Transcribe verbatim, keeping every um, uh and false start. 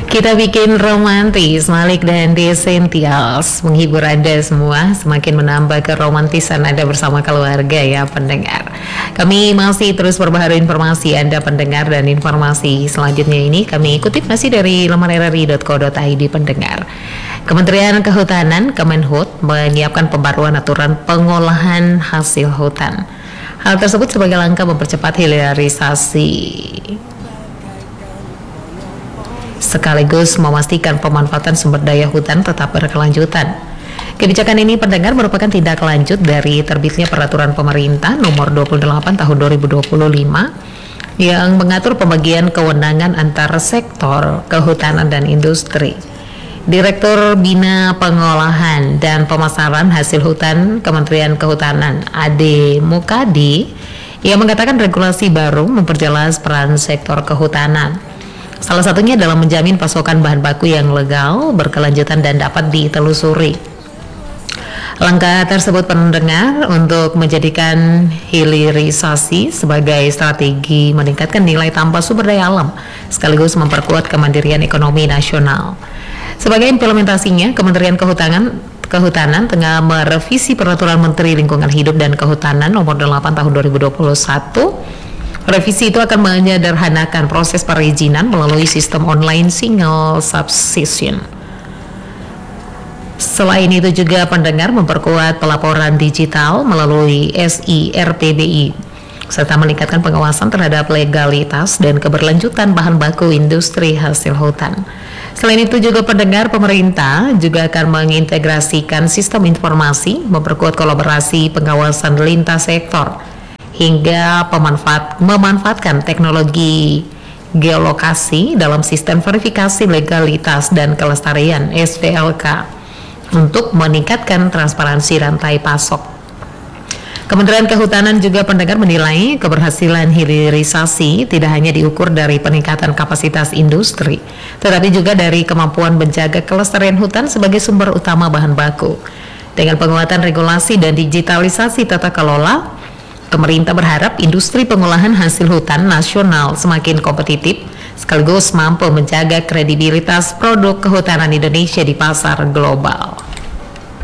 Kita bikin romantis, Malik dan Desentials menghibur Anda semua, semakin menambah keromantisan Anda bersama keluarga ya pendengar. Kami masih terus perbaharui informasi Anda pendengar, dan informasi selanjutnya ini kami kutip masih dari laman r r i dot co dot i d pendengar. Kementerian Kehutanan Kemenhut menyiapkan pembaruan aturan pengolahan hasil hutan. Hal tersebut sebagai langkah mempercepat hilirisasi sekaligus memastikan pemanfaatan sumber daya hutan tetap berkelanjutan. Kebijakan ini pendengar merupakan tindak lanjut dari terbitnya peraturan pemerintah nomor dua puluh delapan tahun dua ribu dua puluh lima yang mengatur pembagian kewenangan antara sektor kehutanan dan industri. Direktur Bina Pengolahan dan Pemasaran Hasil Hutan Kementerian Kehutanan Ade Mukadi yang mengatakan regulasi baru memperjelas peran sektor kehutanan. Salah satunya dalam menjamin pasokan bahan baku yang legal, berkelanjutan dan dapat ditelusuri. Langkah tersebut pendengar untuk menjadikan hilirisasi sebagai strategi meningkatkan nilai tambah sumber daya alam sekaligus memperkuat kemandirian ekonomi nasional. Sebagai implementasinya, Kementerian Kehutanan Kehutanan tengah merevisi Peraturan Menteri Lingkungan Hidup dan Kehutanan nomor delapan tahun dua ribu dua puluh satu. Revisi itu akan menyederhanakan proses perizinan melalui sistem online single subscription. Selain itu juga pendengar memperkuat pelaporan digital melalui S I R P B I serta meningkatkan pengawasan terhadap legalitas dan keberlanjutan bahan baku industri hasil hutan. Selain itu juga pendengar, pemerintah juga akan mengintegrasikan sistem informasi, memperkuat kolaborasi pengawasan lintas sektor hingga pemanfaat, memanfaatkan teknologi geolokasi dalam sistem verifikasi legalitas dan kelestarian S V L K untuk meningkatkan transparansi rantai pasok. Kementerian Kehutanan juga pendengar menilai keberhasilan hilirisasi tidak hanya diukur dari peningkatan kapasitas industri, tetapi juga dari kemampuan menjaga kelestarian hutan sebagai sumber utama bahan baku. Dengan penguatan regulasi dan digitalisasi tata kelola, pemerintah berharap industri pengolahan hasil hutan nasional semakin kompetitif sekaligus mampu menjaga kredibilitas produk kehutanan Indonesia di pasar global.